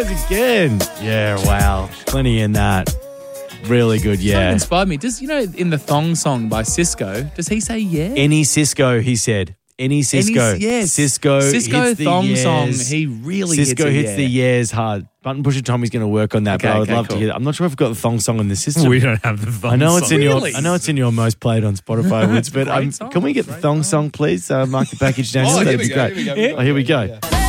goes again. Yeah, wow. Plenty in that. Really good, That yeah. inspired me. Does, in the Thong song by Cisco, does he say yeah? Any Cisco, he said. Any Cisco. Yes. Cisco hits the Thong song, yeahs. he really Cisco hits hits the yeahs hard. Button Pusher Tommy's going to work on that, but I would love to hear that. I'm not sure if we've got the thong song in the system. We don't have the thong I know song. it's in Really? I know it's in your most played on Spotify, Woods, but Great song. can we get the thong song, please? Mark the package down. Oh, That'd here be we go, great. here we go. Oh, here we go. Yeah.